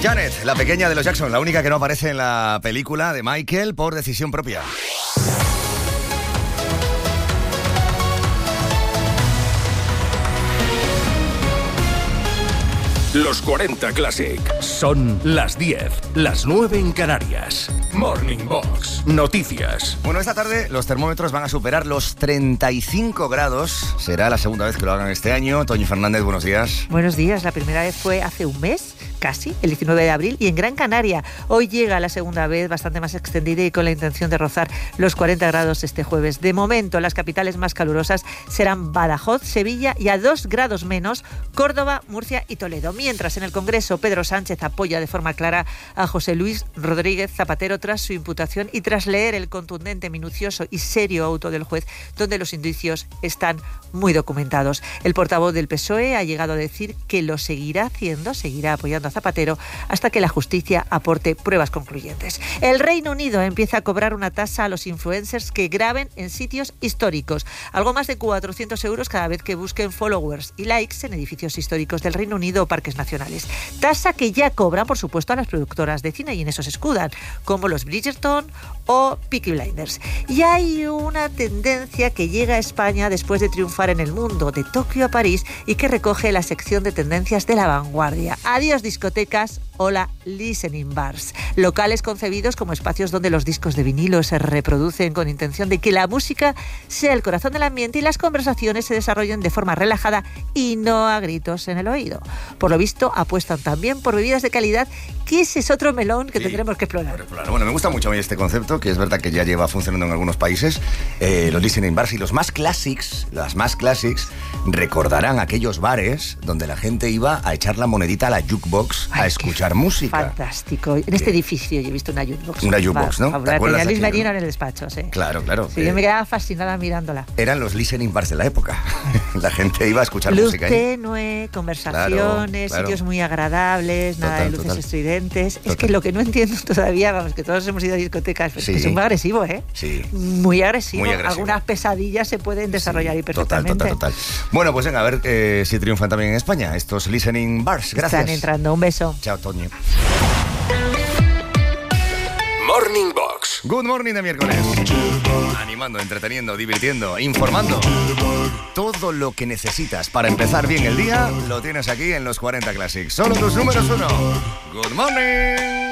Janet, la pequeña de los Jackson, la única que no aparece en la película de Michael por decisión propia. Los 40 Classic. Son las 10, las 9 en Canarias. Morning Box. Noticias. Bueno, esta tarde los termómetros van a superar los 35 grados. Será la segunda vez que lo hagan este año. Toñi Fernández, buenos días. Buenos días. La primera vez fue hace un mes, casi, el 19 de abril, y en Gran Canaria. Hoy llega la segunda vez, bastante más extendida y con la intención de rozar los 40 grados este jueves. De momento, las capitales más calurosas serán Badajoz, Sevilla y a 2 grados menos, Córdoba, Murcia y Toledo. Mientras, en el Congreso, Pedro Sánchez apoya de forma clara a José Luis Rodríguez Zapatero tras su imputación y tras leer el contundente, minucioso y serio auto del juez, donde los indicios están muy documentados. El portavoz del PSOE ha llegado a decir que lo seguirá haciendo, seguirá apoyando a Zapatero hasta que la justicia aporte pruebas concluyentes. El Reino Unido empieza a cobrar una tasa a los influencers que graben en sitios históricos. Algo más de 400 euros cada vez que busquen followers y likes en edificios históricos del Reino Unido o parques nacionales. Tasa que ya cobran, por supuesto, a las productoras de cine y en eso se escudan, como los Bridgerton o Peaky Blinders. Y hay una tendencia que llega a España después de triunfar en el mundo, de Tokio a París, y que recoge la sección de tendencias de La Vanguardia. Adiós discotecas, hola listening bars. Locales concebidos como espacios donde los discos de vinilo se reproducen con intención de que la música sea el corazón del ambiente y las conversaciones se desarrollen de forma relajada y no a gritos en el oído. Por lo visto, apuestan también por bebidas de calidad, que ese es otro melón que tendremos que explorar. Bueno, me gusta mucho a mí este concepto, que es verdad que ya lleva funcionando en algunos países. Los listening bars y los más classics, las más classics, recordarán aquellos bares donde la gente iba a echar la monedita a la jukebox a escuchar música. Fantástico. En este edificio yo he visto una jukebox. Una jukebox, ¿no? Tenía Luis Marino en el despacho, sí. Claro. Sí, yo me quedaba fascinada mirándola. Eran los listening bars de la época. La gente iba a escuchar luz música. Luz tenue, conversaciones, claro. Sitios muy agradables, nada de luces estridentes. Es que lo que no entiendo todavía, vamos, que todos hemos ido a discotecas, es que es muy agresivo, ¿eh? Sí. Muy agresivo. Algunas pesadillas se pueden desarrollar ahí perfectamente. Total. Bueno, pues venga, a ver si triunfan también en España estos listening bars. Gracias. Están entrando. Un beso. Chao, Toñi. Morning Box. Good morning de miércoles. Animando, entreteniendo, divirtiendo, informando. Todo lo que necesitas para empezar bien el día lo tienes aquí en los 40 Classics. Solo tus números 1. Good morning.